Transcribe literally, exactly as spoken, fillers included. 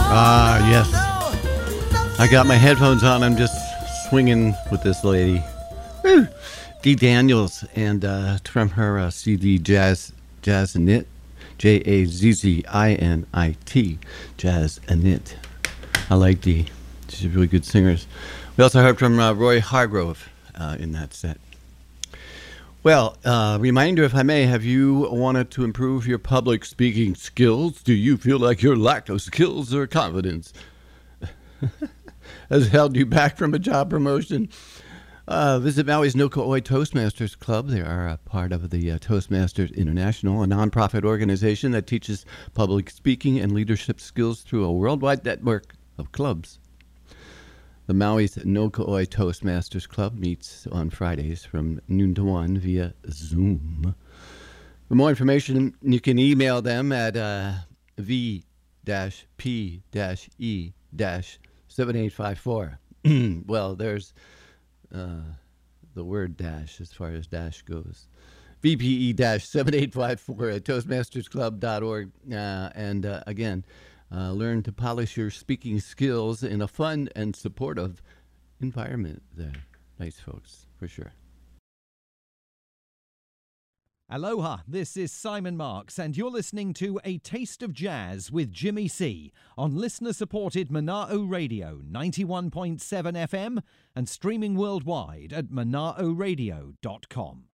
Ah, yes. I got my headphones on. I'm just swinging with this lady. Woo. Dee Daniels, and uh, from her uh, C D Jazz Jazzinit, J A Z Z I N I T, Jazzinit. I like Dee. She's a really good singer. We also heard from uh, Roy Hargrove uh, in that set. Well, uh, reminder, if I may, have you wanted to improve your public speaking skills? Do you feel like your lack of skills or confidence has held you back from a job promotion? Uh, visit Maui's No Ka'oi Toastmasters Club. They are a part of the uh, Toastmasters International, a nonprofit organization that teaches public speaking and leadership skills through a worldwide network of clubs. The Maui's No Ka'oi Toastmasters Club meets on Fridays from noon to one via Zoom. For more information, you can email them at uh, v p e seven eight five four. Well, there's uh, the word dash as far as dash goes. V P E seven eight five four at toastmasters club dot org. Uh, and uh, again, Uh, learn to polish your speaking skills in a fun and supportive environment there. Nice folks, for sure. Aloha, this is Simon Marks, and you're listening to A Taste of Jazz with Jimmy C. on listener-supported Mana'o Radio, ninety-one point seven F M, and streaming worldwide at mana'o radio dot com.